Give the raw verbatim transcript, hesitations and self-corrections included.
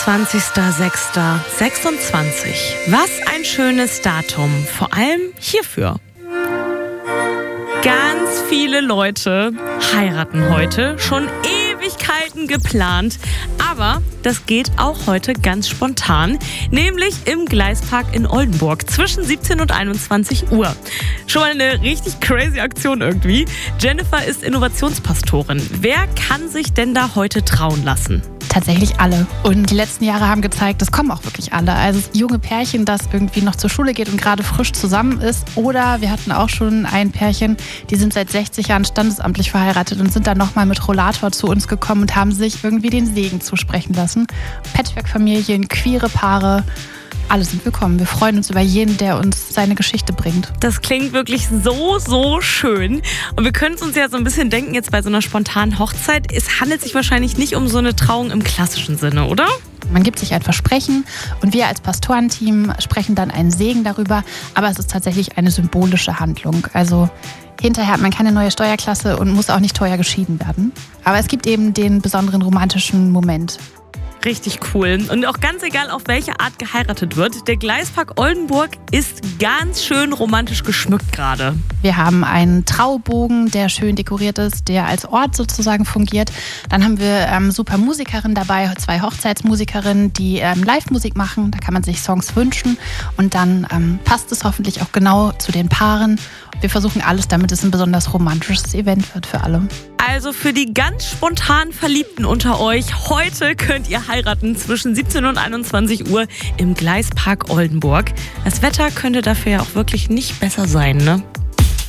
einundzwanzigster sechster sechsundzwanzig. Was ein schönes Datum, vor allem hierfür. Ganz viele Leute heiraten heute, schon Ewigkeiten geplant, aber das geht auch heute ganz spontan, nämlich im Gleispark in Oldenburg zwischen siebzehn und einundzwanzig Uhr. Schon mal eine richtig crazy Aktion irgendwie. Jennifer ist Innovationspastorin. Wer kann sich denn da heute trauen lassen? Tatsächlich alle. Und die letzten Jahre haben gezeigt, es kommen auch wirklich alle. Also das junge Pärchen, das irgendwie noch zur Schule geht und gerade frisch zusammen ist. Oder wir hatten auch schon ein Pärchen, die sind seit sechzig Jahren standesamtlich verheiratet und sind dann nochmal mit Rollator zu uns gekommen und haben sich irgendwie den Segen zusprechen lassen. Patchwork-Familien, queere Paare. Alle sind willkommen. Wir freuen uns über jeden, der uns seine Geschichte bringt. Das klingt wirklich so, so schön. Und wir können es uns ja so ein bisschen denken, jetzt bei so einer spontanen Hochzeit, es handelt sich wahrscheinlich nicht um so eine Trauung im klassischen Sinne, oder? Man gibt sich ein Versprechen und wir als Pastorenteam sprechen dann einen Segen darüber. Aber es ist tatsächlich eine symbolische Handlung. Also hinterher hat man keine neue Steuerklasse und muss auch nicht teuer geschieden werden. Aber es gibt eben den besonderen romantischen Moment. Richtig cool. Und auch ganz egal, auf welche Art geheiratet wird, der Gleispark Oldenburg ist ganz schön romantisch geschmückt gerade. Wir haben einen Traubogen, der schön dekoriert ist, der als Ort sozusagen fungiert. Dann haben wir ähm, super Musikerinnen dabei, zwei Hochzeitsmusikerinnen, die ähm, Live-Musik machen. Da kann man sich Songs wünschen und dann ähm, passt es hoffentlich auch genau zu den Paaren. Wir versuchen alles, damit es ein besonders romantisches Event wird für alle. Also für die ganz spontan Verliebten unter euch, heute könnt ihr heiraten zwischen siebzehn und einundzwanzig Uhr im Gleispark Oldenburg. Das Wetter könnte dafür ja auch wirklich nicht besser sein, ne?